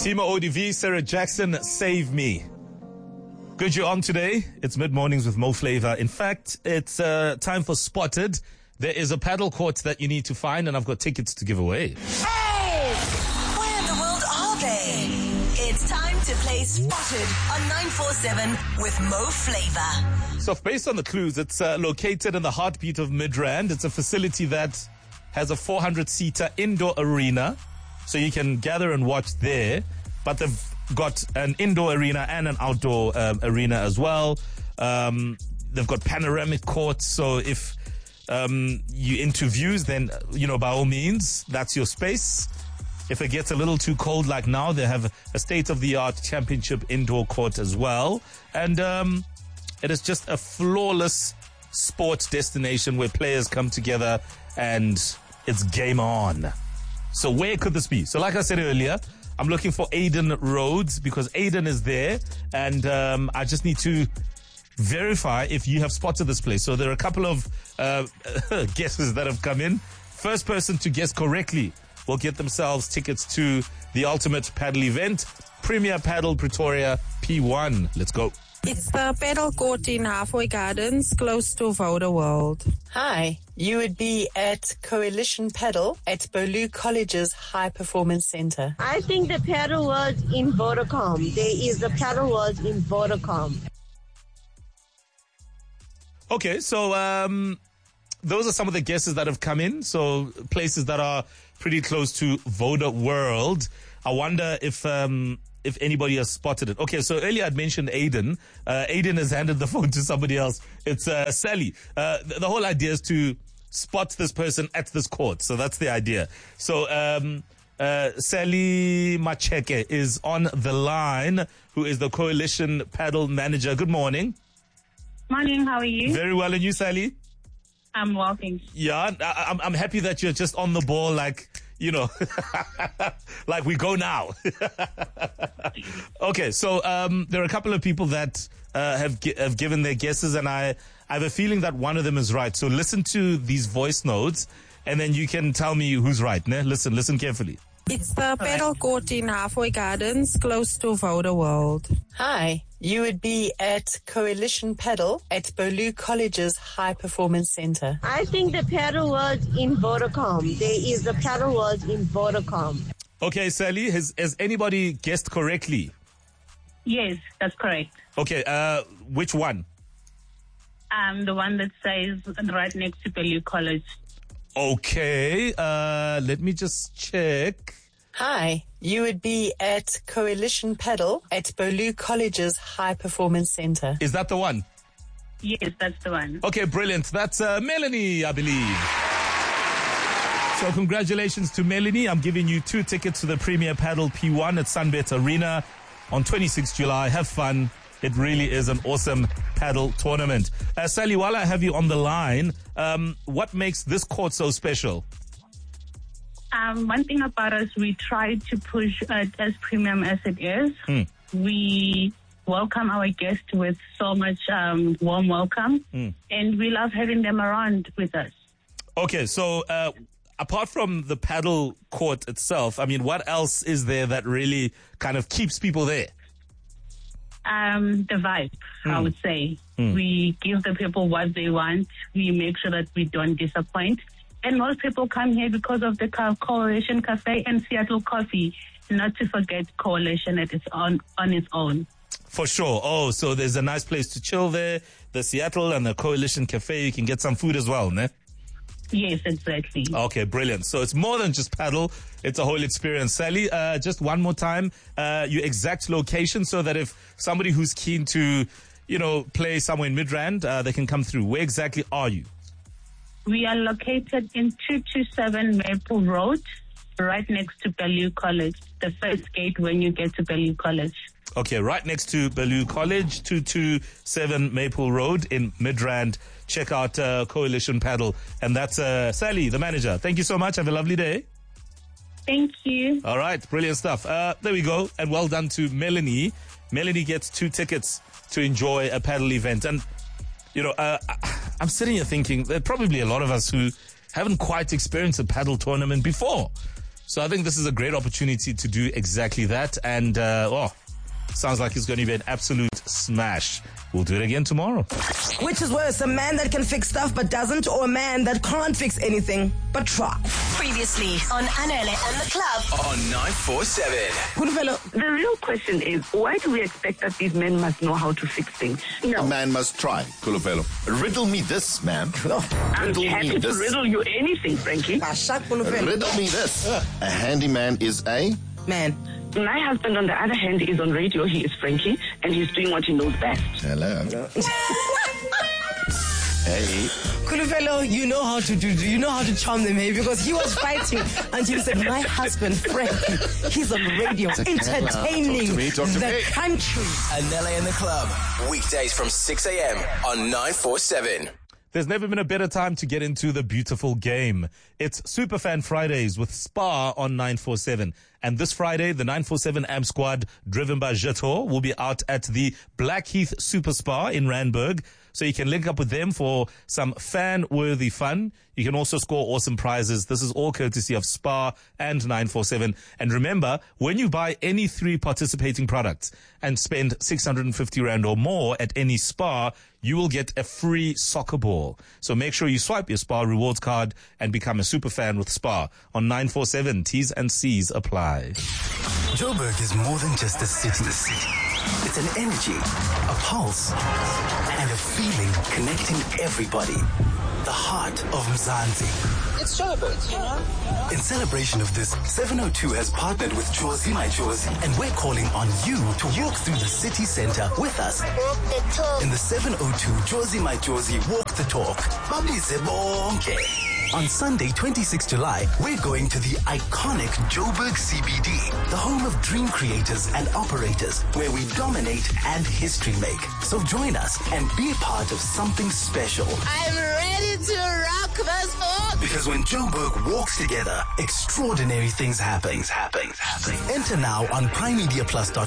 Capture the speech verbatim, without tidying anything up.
Timo O D V, Sarah Jackson, Save Me. Good, you're on today. It's mid-mornings with Mo Flava. In fact, it's uh, time for Spotted. There is a paddle court that you need to find, and I've got tickets to give away. Oh! Where in the world are they? It's time to play Spotted on nine four seven with Mo Flava. So based on the clues, it's uh, located in the heartbeat of Midrand. It's a facility that has a four hundred seater indoor arena, so you can gather and watch there. But they've got an indoor arena and an outdoor um, arena as well. Um, they've got panoramic courts, so if um, you're into views, then, you know, by all means, that's your space. If it gets a little too cold like now, they have a state-of-the-art championship indoor court as well. And um, it is just a flawless sports destination where players come together and it's game on. So where could this be? So like I said earlier, I'm looking for Aiden Rhodes because Aiden is there, and um, I just need to verify if you have spotted this place. So there are a couple of uh, guesses that have come in. First person to guess correctly will get themselves tickets to the ultimate paddle event, Premier Paddle Pretoria P one. Let's go. It's the paddle court in Halfway Gardens, close to Voda World. Hi, you would be at Coalition Paddle at Bolu College's High Performance Centre. I think the paddle world in Vodacom. There is a paddle world in Vodacom. Okay, so um, those are some of the guesses that have come in. So places that are pretty close to Voda World. I wonder if... Um, if anybody has spotted it. Okay, so earlier I'd mentioned Aiden. Uh, Aiden has handed the phone to somebody else. It's uh, Sally. Uh, the, the whole idea is to spot this person at this court. So that's the idea. So um, uh, Sally Macheke is on the line, who is the Coalition Paddle Manager. Good morning. Morning, how are you? Very well, and you, Sally? I'm walking. Yeah, I, I'm, I'm happy that you're just on the ball, like... You know, like we go now. Okay, so um, there are a couple of people that uh, have gi- have given their guesses, and I, I have a feeling that one of them is right. So listen to these voice notes, and then you can tell me who's right. Ne? Listen, listen carefully. It's the paddle court in Halfway Gardens, close to Voda World. Hi, you would be at Coalition Paddle at Bolu College's High Performance Centre. I think the paddle world in Vodacom. There is a paddle world in Vodacom. Okay, Sally, has, has anybody guessed correctly? Yes, that's correct. Okay, uh, which one? Um, the one that says right next to Bellevue College. Okay, uh, let me just check. Hi, you would be at Coalition Paddle at Bolu College's High Performance Centre. Is that the one? Yes, that's the one. Okay, brilliant. That's uh, Melanie, I believe. So congratulations to Melanie. I'm giving you two tickets to the Premier Paddle P one at Sunbet Arena on twenty-sixth of July. Have fun. It really is an awesome paddle tournament. Uh, Sally, while I have you on the line, um, what makes this court so special? Um, one thing about us, we try to push it as premium as it is. Mm. We welcome our guests with so much um, warm welcome, mm. and we love having them around with us. Okay, so uh, apart from the paddle court itself, I mean, what else is there that really kind of keeps people there? Um, the vibe, mm. I would say. Mm. We give the people what they want. We make sure that we don't disappoint. And most people come here because of the Coalition Cafe and Seattle Coffee, not to forget Coalition at its own, on its own. For sure. Oh, so there's a nice place to chill there, the Seattle and the Coalition Cafe. You can get some food as well, ne? Yes, exactly. Okay, brilliant. So it's more than just paddle. It's a whole experience. Sally, uh, just one more time, uh, your exact location so that if somebody who's keen to, you know, play somewhere in Midrand, uh, they can come through. Where exactly are you? We are located in two two seven Maple Road, right next to Bellevue College, the first gate when you get to Bellevue College. Okay, right next to Bellevue College, two two seven Maple Road in Midrand. Check out uh, Coalition Paddle. And that's uh, Sally, the manager. Thank you so much. Have a lovely day. Thank you. All right, brilliant stuff. Uh, there we go. And well done to Melanie. Melanie gets two tickets to enjoy a paddle event. And, you know, uh, I'm sitting here thinking there are probably a lot of us who haven't quite experienced a paddle tournament before. So I think this is a great opportunity to do exactly that. And, uh, oh, sounds like it's going to be an absolute smash. We'll do it again tomorrow. Which is worse, a man that can fix stuff but doesn't, or a man that can't fix anything but try? Previously on Anele and the Club on nine four seven. Khulufelo, The real question is, why do we expect that these men must know how to fix things? A No. man must try. Khulufelo. Riddle me this, ma'am. I'm Riddle happy me to this. riddle you anything, Frankie. Bashak Khulufelo. Riddle me this. A handyman is a... Man, My husband, on the other hand, is on radio. He is Frankie, and he's doing what he knows best. Hello. Hey. Khulufelo, you know how to do, you know how to charm them, hey? Because he was fighting until he said, my husband, Frankie, he's on radio, entertaining Talk to me, talk to the me. country. Anele and the Club. Weekdays from six a.m. on nine four seven. There's never been a better time to get into the beautiful game. It's Superfan Fridays with Spa on nine four seven. And this Friday, the nine four seven A M squad, driven by Jetor, will be out at the Blackheath Super Spa in Randburg. So you can link up with them for some fan-worthy fun. You can also score awesome prizes. This is all courtesy of Spa and nine four seven. And remember, when you buy any three participating products and spend six hundred fifty rand or more at any Spa, you will get a free soccer ball. So make sure you swipe your Spa rewards card and become a super fan with Spa on nine four seven. T's and C's apply. Joburg is more than just a city. It's an energy, a pulse, and a feeling connecting everybody. The heart of Mzansi. It's Joburg, you know? In celebration of this, seven oh two has partnered with Jozi My Jozi, and we're calling on you to walk through the city center with us. Walk the talk. In the seven oh two Jozi My Jozi Walk the Talk. Babize bonke. On Sunday, twenty-sixth of July, we're going to the iconic Joburg C B D, the home of dream creators and operators, where we dominate and history make. So join us and be a part of something special. I'm ready to rock this boat. Because when Joburg walks together, extraordinary things happen. Happen. Happen. Enter now on prime media plus dot